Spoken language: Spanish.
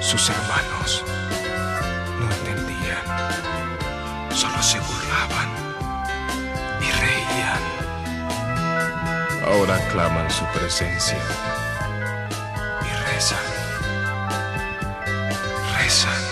Sus hermanos no entendían, solo se burlaban y reían. Ahora claman su presencia y rezan, rezan.